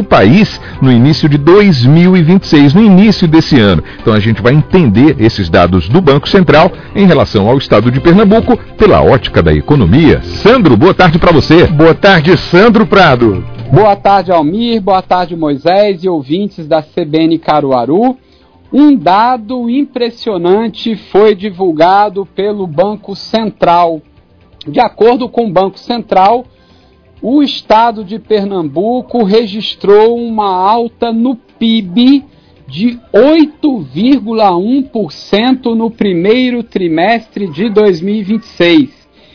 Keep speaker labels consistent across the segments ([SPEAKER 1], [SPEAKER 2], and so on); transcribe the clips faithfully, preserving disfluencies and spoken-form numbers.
[SPEAKER 1] do país no início de dois mil e vinte e seis, no início desse ano. Então a gente vai entender esses dados do Banco Central em relação ao estado de Pernambuco pela ótica da economia. Sandro, boa tarde para você.
[SPEAKER 2] Boa tarde, Sandro Prado.
[SPEAKER 3] Boa tarde, Almir. Boa tarde, Moisés e ouvintes da C B N Caruaru. Um dado impressionante foi divulgado pelo Banco Central. De acordo com o Banco Central, o estado de Pernambuco registrou uma alta no P I B de oito vírgula um por cento no primeiro trimestre de dois mil e vinte e seis.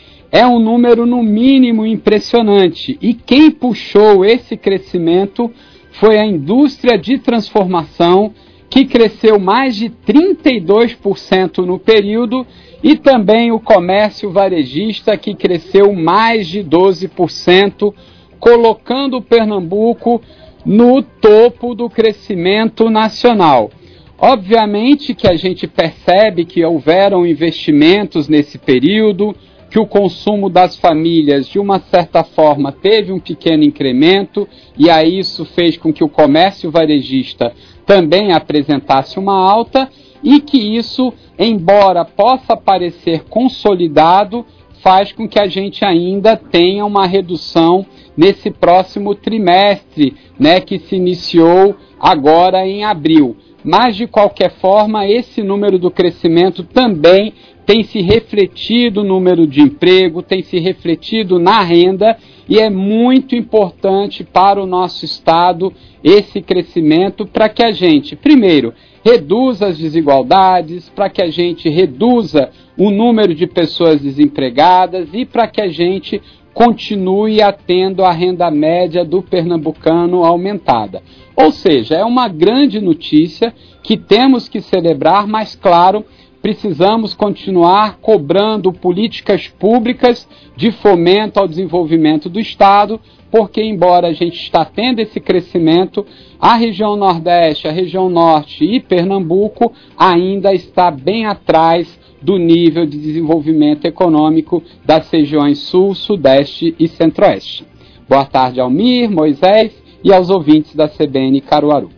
[SPEAKER 3] É um número, no mínimo, impressionante. E quem puxou esse crescimento foi a indústria de transformação, que cresceu mais de trinta e dois por cento no período, e também o comércio varejista, que cresceu mais de doze por cento, colocando Pernambuco no topo do crescimento nacional. Obviamente que a gente percebe que houveram investimentos nesse período, que o consumo das famílias, de uma certa forma, teve um pequeno incremento, e aí isso fez com que o comércio varejista também apresentasse uma alta, e que isso, embora possa parecer consolidado, faz com que a gente ainda tenha uma redução nesse próximo trimestre, né, que se iniciou agora em abril. Mas, de qualquer forma, esse número do crescimento também tem se refletido no número de emprego, tem se refletido na renda, e é muito importante para o nosso Estado esse crescimento para que a gente, primeiro, reduza as desigualdades, para que a gente reduza o número de pessoas desempregadas e para que a gente continue atendo a renda média do pernambucano aumentada. Ou seja, é uma grande notícia que temos que celebrar, mas, claro, precisamos continuar cobrando políticas públicas de fomento ao desenvolvimento do Estado, porque, embora a gente está tendo esse crescimento, a região Nordeste, a região Norte e Pernambuco ainda está bem atrás do nível de desenvolvimento econômico das regiões Sul, Sudeste e Centro-Oeste. Boa tarde, Almir, Moisés e aos ouvintes da C B N Caruaru.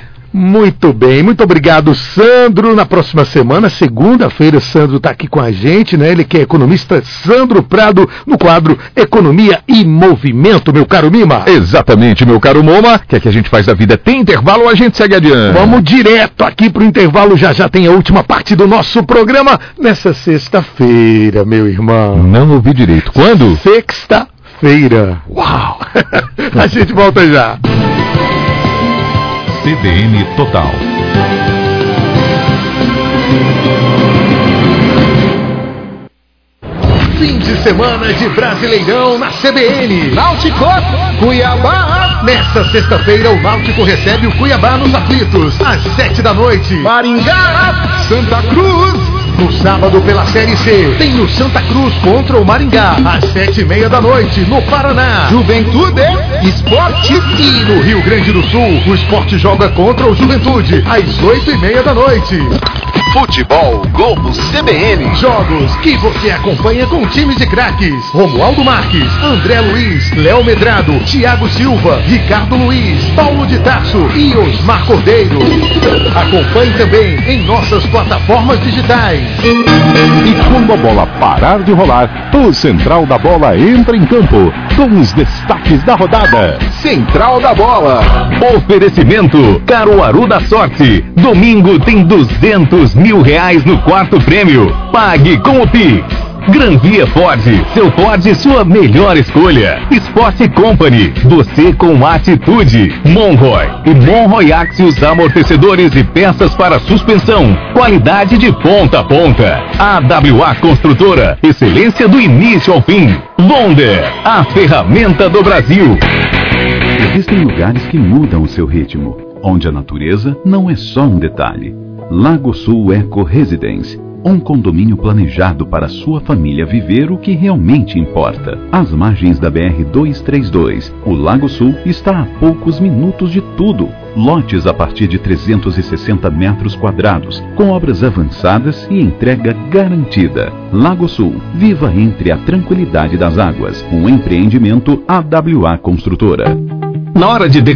[SPEAKER 2] Muito bem, muito obrigado, Sandro. Na próxima semana, segunda-feira, Sandro está aqui com a gente, né? Ele que é economista, Sandro Prado, no quadro Economia e Movimento, meu caro Mima.
[SPEAKER 1] Exatamente, meu caro Moma. O que é que a gente faz da vida? Tem intervalo ou a gente segue adiante?
[SPEAKER 2] Vamos direto aqui pro intervalo, já já tem a última parte do nosso programa, nessa sexta-feira, meu irmão.
[SPEAKER 1] Não ouvi direito. Quando?
[SPEAKER 2] Sexta-feira. Uau! A gente volta já.
[SPEAKER 1] C B N Total.
[SPEAKER 2] Fim de semana de Brasileirão na C B N.
[SPEAKER 3] Náutico, Cuiabá.
[SPEAKER 2] Nesta sexta-feira, o Náutico recebe o Cuiabá nos aflitos, às sete da noite.
[SPEAKER 3] Maringá,
[SPEAKER 2] Santa Cruz. No sábado, pela Série C, tem o Santa Cruz contra o Maringá, às sete e meia da noite, no Paraná.
[SPEAKER 3] Juventude, Esporte.
[SPEAKER 2] E no Rio Grande do Sul, o Esporte joga contra o Juventude, às oito e meia da noite.
[SPEAKER 4] Futebol Globo C B N.
[SPEAKER 2] Jogos que você acompanha com times de craques: Romualdo Marques, André Luiz, Léo Medrado, Thiago Silva, Ricardo Luiz, Paulo de Tarso e Osmar Cordeiro. Acompanhe também em nossas plataformas digitais.
[SPEAKER 1] E quando a bola parar de rolar, o Central da Bola entra em campo com os destaques da rodada.
[SPEAKER 4] Central da Bola.
[SPEAKER 1] Oferecimento Caruaru da Sorte. Domingo tem duzentos mil reais no quarto prêmio. Pague com o Pix. Gran Via Ford, seu Ford, sua melhor escolha. Sport Company, você com atitude. Monroy e Monroy Axios, amortecedores e peças para suspensão. Qualidade de ponta a ponta. A W A Construtora, excelência do início ao fim. Londer, a ferramenta do Brasil.
[SPEAKER 5] Existem lugares que mudam o seu ritmo, onde a natureza não é só um detalhe. Lago Sul Eco Residence, um condomínio planejado para sua família viver o que realmente importa. Às margens da B R duzentos e trinta e dois, o Lago Sul está a poucos minutos de tudo. Lotes a partir de trezentos e sessenta metros quadrados, com obras avançadas e entrega garantida. Lago Sul, viva entre a tranquilidade das águas. Um empreendimento A W A Construtora.
[SPEAKER 1] Na hora de